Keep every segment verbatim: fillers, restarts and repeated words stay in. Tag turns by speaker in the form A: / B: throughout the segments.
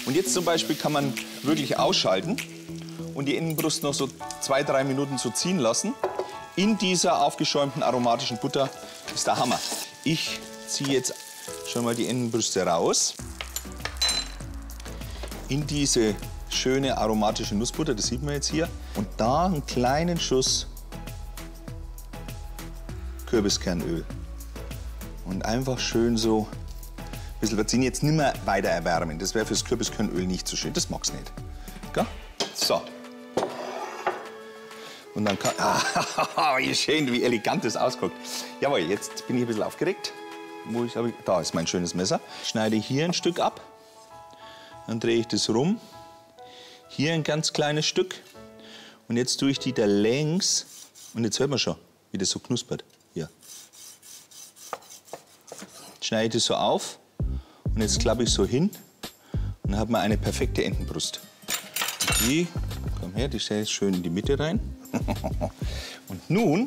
A: Und jetzt zum Beispiel kann man wirklich ausschalten und die Entenbrust noch so zwei, drei Minuten so ziehen lassen. In dieser aufgeschäumten aromatischen Butter ist der Hammer. Ich ziehe jetzt schon mal die Entenbrüste raus. In diese schöne aromatische Nussbutter, das sieht man jetzt hier. Und da einen kleinen Schuss Kürbiskernöl. Und einfach schön so ein bisschen verziehen. Jetzt nicht mehr weiter erwärmen. Das wäre fürs Kürbiskernöl nicht so schön. Das mag's nicht. Gell? So. Und dann kann... Ah, wie schön, wie elegant das ausguckt. Jawohl, jetzt bin ich ein bisschen aufgeregt. Wo ich, ich, da ist mein schönes Messer. Schneide hier ein Stück ab. Dann drehe ich das rum. Hier ein ganz kleines Stück. Und jetzt tue ich die da längs. Und jetzt hört man schon, wie das so knuspert. Hier. Jetzt schneide ich das so auf. Und jetzt klappe ich so hin. Und dann hat man eine perfekte Entenbrust. Die, komm her, die stelle ich schön in die Mitte rein. Und nun,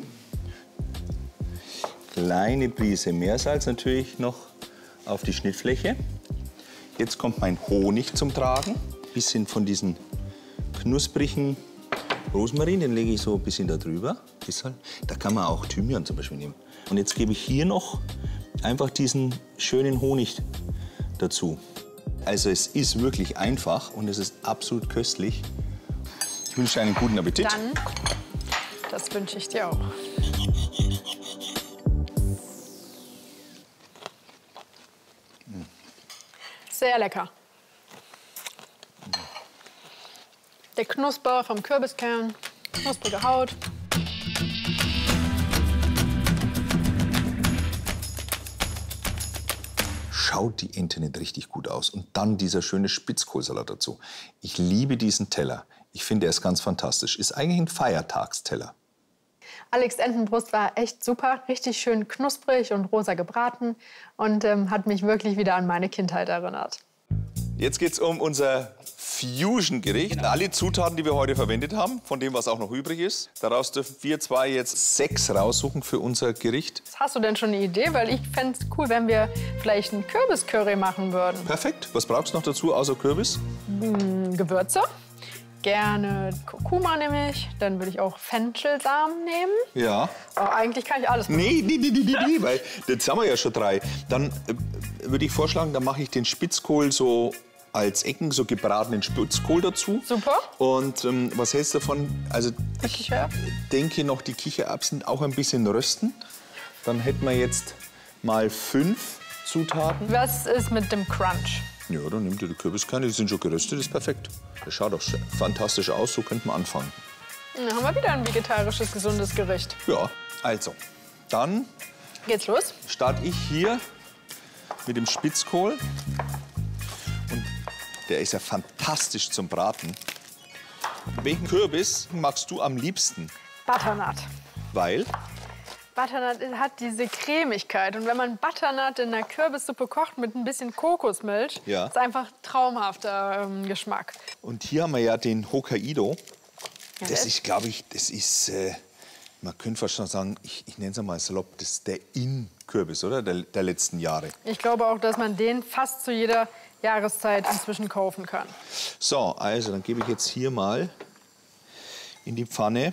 A: kleine Prise Meersalz natürlich noch auf die Schnittfläche. Jetzt kommt mein Honig zum Tragen. Ein bisschen von diesen knusprigen Rosmarin, den lege ich so ein bisschen da drüber. Da kann man auch Thymian zum Beispiel nehmen. Und jetzt gebe ich hier noch einfach diesen schönen Honig dazu. Also es ist wirklich einfach und es ist absolut köstlich. Ich wünsche einen guten Appetit.
B: Dann, das wünsche ich dir auch. Sehr lecker. Der Knusper vom Kürbiskern, knusprige Haut.
A: Schaut die Ente nicht richtig gut aus. Und dann dieser schöne Spitzkohlsalat dazu. Ich liebe diesen Teller. Ich finde, er ist ganz fantastisch. Ist eigentlich ein Feiertagsteller.
B: Alex Entenbrust war echt super, richtig schön knusprig und rosa gebraten und ähm, hat mich wirklich wieder an meine Kindheit erinnert.
A: Jetzt geht es um unser Fusion-Gericht. Alle Zutaten, die wir heute verwendet haben, von dem, was auch noch übrig ist. Daraus dürfen wir zwei jetzt sechs raussuchen für unser Gericht.
B: Hast du denn schon eine Idee? Weil ich fände es cool, wenn wir vielleicht einen Kürbiscurry machen würden.
A: Perfekt. Was brauchst du noch dazu, außer Kürbis?
B: Hm, Gewürze. Gerne Kurkuma nehme ich. Dann würde ich auch Fenchelsamen nehmen.
A: Ja.
B: Oh, eigentlich kann ich alles machen.
A: Nee, nee, nee, nee, nee, weil jetzt haben wir ja schon drei. Dann äh, würde ich vorschlagen, dann mache ich den Spitzkohl so als Ecken, so gebratenen Spitzkohl dazu.
B: Super.
A: Und ähm, was hältst du davon? Also ich
B: Kichererbsen?
A: denke noch die Kichererbsen auch ein bisschen rösten. Dann hätten wir jetzt mal fünf Zutaten.
B: Was ist mit dem Crunch?
A: Ja, dann nimm dir die Kürbiskerne, die sind schon geröstet, ist perfekt. Das schaut doch fantastisch aus, so könnte man anfangen.
B: Dann haben wir wieder ein vegetarisches, gesundes Gericht.
A: Ja, also, dann
B: geht's los.
A: Starte ich hier mit dem Spitzkohl. Und der ist ja fantastisch zum Braten. Welchen Kürbis magst du am liebsten?
B: Butternut.
A: Weil?
B: Butternut hat diese Cremigkeit. Und wenn man Butternut in einer Kürbissuppe kocht mit ein bisschen Kokosmilch,
A: ja.
B: ist einfach traumhafter ähm, Geschmack.
A: Und hier haben wir ja den Hokkaido.
B: Ja,
A: das ist, glaube ich, das ist, äh, man könnte fast schon sagen, ich, ich nenne es mal salopp, das ist der In-Kürbis, oder? Der, der letzten Jahre.
B: Ich glaube auch, dass man den fast zu jeder Jahreszeit inzwischen kaufen kann.
A: So, also dann gebe ich jetzt hier mal in die Pfanne.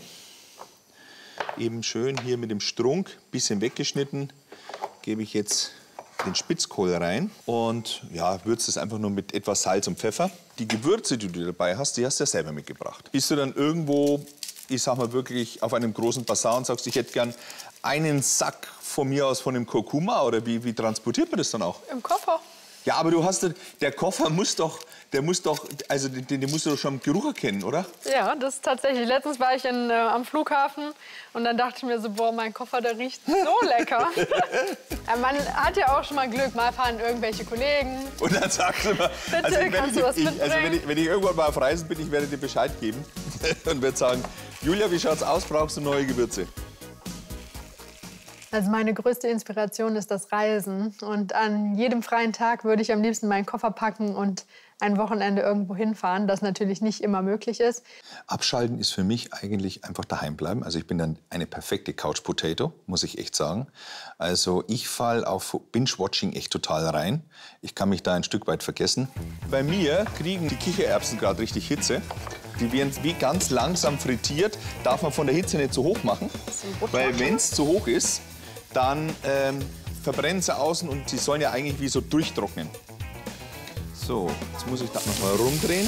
A: Eben schön hier mit dem Strunk, bisschen weggeschnitten, gebe ich jetzt den Spitzkohl rein und ja, würze es einfach nur mit etwas Salz und Pfeffer. Die Gewürze, die du dabei hast, die hast du ja selber mitgebracht. Bist du dann irgendwo, ich sag mal wirklich, auf einem großen Bazar und sagst, ich hätte gern einen Sack von mir aus von dem Kurkuma oder wie, wie transportiert man das dann auch?
B: Im Koffer.
A: Ja, aber du hast, der Koffer muss doch, der muss doch, also den, den musst du doch schon im Geruch erkennen, oder?
B: Ja, das ist tatsächlich. Letztens war ich in, äh, am Flughafen und dann dachte ich mir so, boah, mein Koffer, der riecht so lecker. Ja, man hat ja auch schon mal Glück, mal fahren irgendwelche Kollegen.
A: Und dann sagst du mal,
B: bitte,
A: also, wenn,
B: kannst
A: ich,
B: du was
A: ich, also wenn, ich, wenn ich irgendwann mal auf Reisen bin, ich werde dir Bescheid geben und werde sagen, Julia, wie schaut's aus, brauchst du neue Gewürze?
B: Also meine größte Inspiration ist das Reisen. Und an jedem freien Tag würde ich am liebsten meinen Koffer packen und ein Wochenende irgendwo hinfahren, das natürlich nicht immer möglich ist.
A: Abschalten ist für mich eigentlich einfach daheim bleiben. Also ich bin dann eine perfekte Couch Potato, muss ich echt sagen. Also ich falle auf Binge-Watching echt total rein. Ich kann mich da ein Stück weit vergessen. Bei mir kriegen die Kichererbsen gerade richtig Hitze. Die werden wie ganz langsam frittiert. Darf man von der Hitze nicht zu hoch machen. Weil wenn es zu hoch ist, dann ähm, verbrennen sie außen und sie sollen ja eigentlich wie so durchtrocknen. So, jetzt muss ich das noch mal rumdrehen.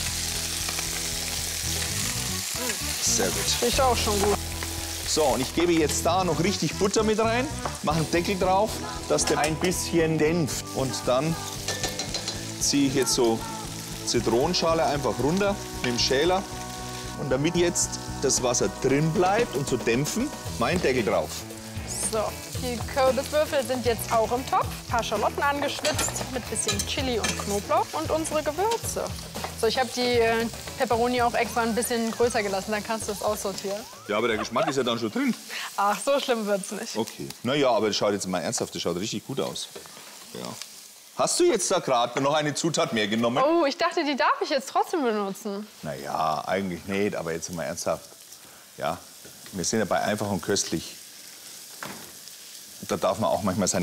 A: Sehr gut.
B: Riecht auch schon gut.
A: So, und ich gebe jetzt da noch richtig Butter mit rein, mache einen Deckel drauf, dass der ein bisschen dämpft. Und dann ziehe ich jetzt so Zitronenschale einfach runter mit dem Schäler. Und damit jetzt das Wasser drin bleibt und zu dämpfen, mein Deckel drauf.
B: So, die Kürbiswürfel sind jetzt auch im Topf. Ein paar Schalotten angeschnitzt mit bisschen Chili und Knoblauch und unsere Gewürze. So, ich habe die äh, Peperoni auch extra ein bisschen größer gelassen, dann kannst du es aussortieren.
A: Ja, aber der Geschmack ist ja dann schon drin.
B: Ach, so schlimm wird's nicht.
A: Okay. Na ja, aber das schaut jetzt mal ernsthaft, das schaut richtig gut aus. Ja. Hast du jetzt da gerade noch eine Zutat mehr genommen?
B: Oh, ich dachte, die darf ich jetzt trotzdem benutzen.
A: Na ja, eigentlich nicht, aber jetzt mal ernsthaft. Ja, wir sind ja bei einfach und köstlich. Da darf man auch manchmal seine